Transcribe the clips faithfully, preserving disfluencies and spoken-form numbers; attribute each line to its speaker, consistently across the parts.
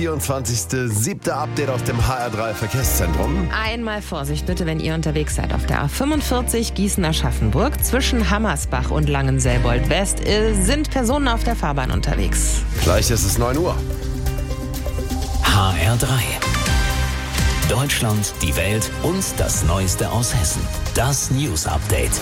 Speaker 1: vierundzwanzigster siebter Update aus dem H R drei Verkehrszentrum.
Speaker 2: Einmal Vorsicht bitte, wenn ihr unterwegs seid auf der A fünfundvierzig Gießen-Aschaffenburg. Zwischen Hammersbach und Langenselbold West sind Personen auf der Fahrbahn unterwegs.
Speaker 1: Gleich ist es neun Uhr.
Speaker 3: H R drei. Deutschland, die Welt und das Neueste aus Hessen. Das News Update.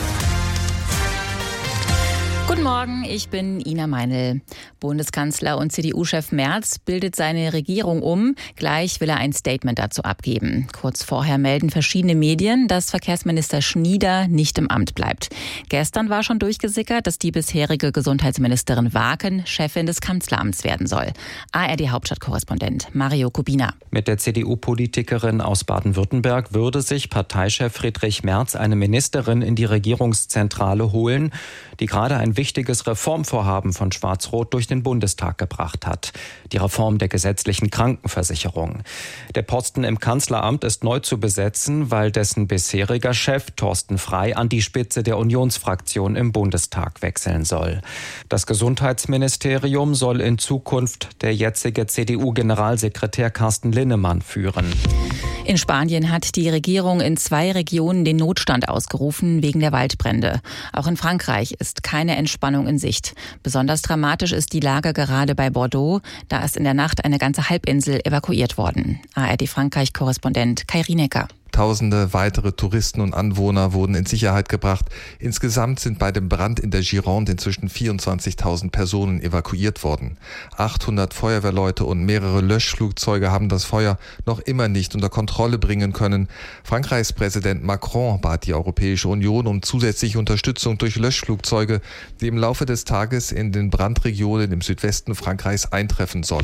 Speaker 4: Guten Morgen, ich bin Ina Meinl. Bundeskanzler und C D U-Chef Merz bildet seine Regierung um. Gleich will er ein Statement dazu abgeben. Kurz vorher melden verschiedene Medien, dass Verkehrsminister Schnieder nicht im Amt bleibt. Gestern war schon durchgesickert, dass die bisherige Gesundheitsministerin Waken Chefin des Kanzleramts werden soll. A R D-Hauptstadtkorrespondent Mario Kubina.
Speaker 5: Mit der C D U-Politikerin aus Baden-Württemberg würde sich Parteichef Friedrich Merz eine Ministerin in die Regierungszentrale holen, die gerade ein wichtiges Reformvorhaben von Schwarz-Rot durch den Bundestag gebracht hat. Die Reform der gesetzlichen Krankenversicherung. Der Posten im Kanzleramt ist neu zu besetzen, weil dessen bisheriger Chef Thorsten Frey an die Spitze der Unionsfraktion im Bundestag wechseln soll. Das Gesundheitsministerium soll in Zukunft der jetzige C D U-Generalsekretär Carsten Linnemann führen.
Speaker 4: In Spanien hat die Regierung in zwei Regionen den Notstand ausgerufen wegen der Waldbrände. Auch in Frankreich ist keine Entspannung in Sicht. Besonders dramatisch ist die Lage gerade bei Bordeaux. Da ist in der Nacht eine ganze Halbinsel evakuiert worden. A R D-Frankreich-Korrespondent Kai Rienecker.
Speaker 6: Tausende weitere Touristen und Anwohner wurden in Sicherheit gebracht. Insgesamt sind bei dem Brand in der Gironde inzwischen vierundzwanzigtausend Personen evakuiert worden. achthundert Feuerwehrleute und mehrere Löschflugzeuge haben das Feuer noch immer nicht unter Kontrolle bringen können. Frankreichs Präsident Macron bat die Europäische Union um zusätzliche Unterstützung durch Löschflugzeuge, die im Laufe des Tages in den Brandregionen im Südwesten Frankreichs eintreffen sollen.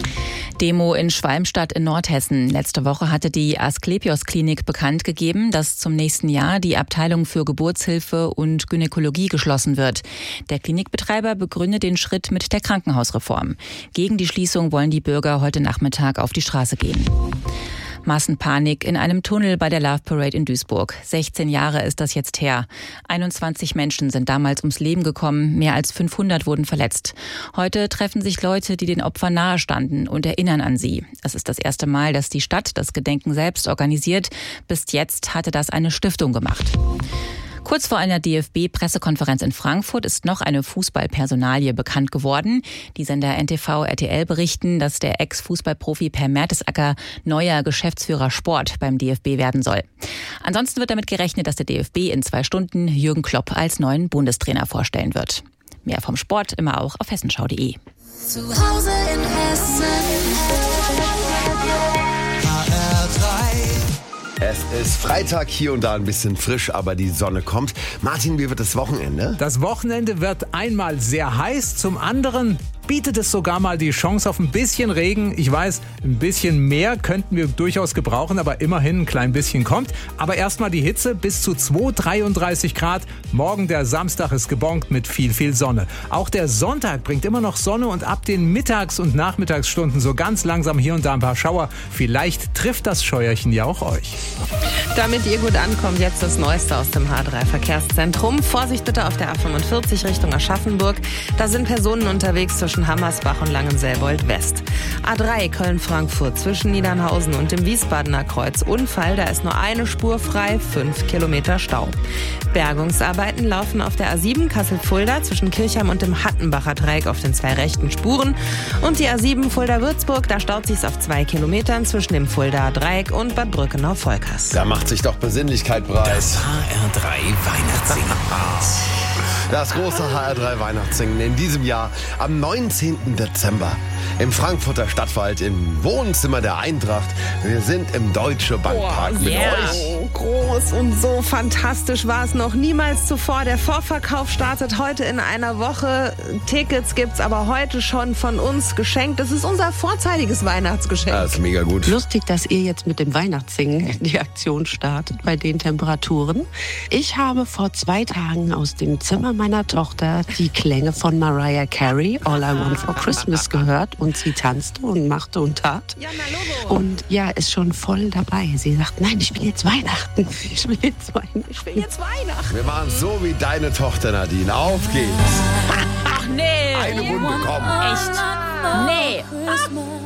Speaker 4: Demo in Schwalmstadt in Nordhessen. Letzte Woche hatte die Asklepios-Klinik bekannt gegeben, dass zum nächsten Jahr die Abteilung für Geburtshilfe und Gynäkologie geschlossen wird. Der Klinikbetreiber begründet den Schritt mit der Krankenhausreform. Gegen die Schließung wollen die Bürger heute Nachmittag auf die Straße gehen. Massenpanik in einem Tunnel bei der Love Parade in Duisburg. sechzehn Jahre ist das jetzt her. einundzwanzig Menschen sind damals ums Leben gekommen, mehr als fünfhundert wurden verletzt. Heute treffen sich Leute, die den Opfern nahestanden und erinnern an sie. Es ist das erste Mal, dass die Stadt das Gedenken selbst organisiert. Bis jetzt hatte das eine Stiftung gemacht. Kurz vor einer D F B-Pressekonferenz in Frankfurt ist noch eine Fußballpersonalie bekannt geworden. Die Sender N T V R T L berichten, dass der Ex-Fußballprofi Per Mertesacker neuer Geschäftsführer Sport beim D F B werden soll. Ansonsten wird damit gerechnet, dass der D F B in zwei Stunden Jürgen Klopp als neuen Bundestrainer vorstellen wird. Mehr vom Sport immer auch auf hessenschau punkt de.
Speaker 7: Zu Hause in Hessen.
Speaker 1: Es ist Freitag, hier und da ein bisschen frisch, aber die Sonne kommt. Martin, wie wird das Wochenende?
Speaker 8: Das Wochenende wird einmal sehr heiß, zum anderen bietet es sogar mal die Chance auf ein bisschen Regen. Ich weiß, ein bisschen mehr könnten wir durchaus gebrauchen, aber immerhin ein klein bisschen kommt. Aber erstmal die Hitze bis zu zweiunddreißig Grad. Morgen der Samstag ist gebongt mit viel, viel Sonne. Auch der Sonntag bringt immer noch Sonne und ab den Mittags- und Nachmittagsstunden so ganz langsam hier und da ein paar Schauer. Vielleicht trifft das Scheuerchen ja auch euch.
Speaker 2: Damit ihr gut ankommt, jetzt das Neueste aus dem H drei Verkehrszentrum. Vorsicht bitte auf der A fünfundvierzig Richtung Aschaffenburg. Da sind Personen unterwegs zwischen Hammersbach und Langenselbold West. A drei Köln-Frankfurt zwischen Niedernhausen und dem Wiesbadener Kreuz. Unfall, da ist nur eine Spur frei, fünf Kilometer Stau. Bergungsarbeiten laufen auf der A sieben Kassel-Fulda zwischen Kirchheim und dem Hattenbacher Dreieck auf den zwei rechten Spuren. Und die A sieben Fulda-Würzburg, da staut sich's auf zwei Kilometern zwischen dem Fuldaer Dreieck und Bad Brückenau-Volkers.
Speaker 1: Da macht sich doch Besinnlichkeit breit.
Speaker 3: Das H R drei Weihnachtssingen.
Speaker 1: Das große H R drei Weihnachtssingen in diesem Jahr am neunzehnten Dezember im Frankfurter Stadtwald im Wohnzimmer der Eintracht. Wir sind im Deutsche Bankpark mit
Speaker 2: yeah.
Speaker 1: euch.
Speaker 2: So groß und so fantastisch war es noch niemals zuvor. Der Vorverkauf startet heute in einer Woche. Tickets gibt's aber heute schon von uns geschenkt. Das ist unser vorzeitiges Weihnachtsgeschenk.
Speaker 1: Das ist mega gut.
Speaker 9: Lustig, dass ihr jetzt mit dem Weihnachtssingen die Aktion startet bei den Temperaturen. Ich habe vor zwei Tagen aus dem Zimmer meiner Tochter die Klänge von Mariah Carey, All I Want for Christmas, gehört und sie tanzte und machte und tat.
Speaker 2: Ja, na Logo.
Speaker 9: Und ja, ist schon voll dabei. Sie sagt, nein, ich will jetzt Weihnachten. Ich will jetzt Weihnachten.
Speaker 2: Ich will jetzt Weihnachten.
Speaker 1: Wir machen so wie deine Tochter Nadine. Auf geht's.
Speaker 2: Ach nee.
Speaker 1: Eine Wunde, komm.
Speaker 2: Echt? Nee.